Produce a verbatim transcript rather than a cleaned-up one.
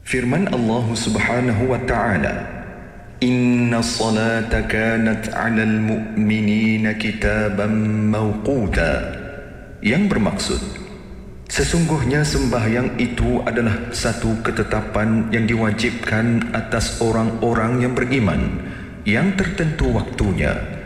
Firman Allah Subhanahu wa taala, "Inna salata kanat 'alal mu'minina kitaban mawquta." Yang bermaksud, sesungguhnya sembahyang itu adalah satu ketetapan yang diwajibkan atas orang-orang yang beriman, yang tertentu waktunya.